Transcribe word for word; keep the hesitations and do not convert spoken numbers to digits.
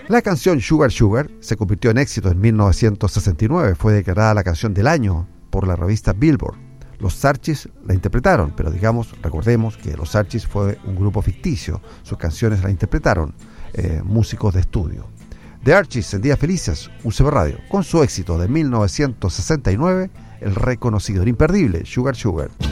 La canción Sugar Sugar se convirtió en éxito en mil novecientos sesenta y nueve, fue declarada la canción del año por la revista Billboard. Los Archies la interpretaron, pero digamos, recordemos que los Archies fue un grupo ficticio, sus canciones la interpretaron eh, músicos de estudio. The Archies en Días Felices, U C B Radio, con su éxito de mil novecientos sesenta y nueve, el reconocido, el imperdible Sugar Sugar.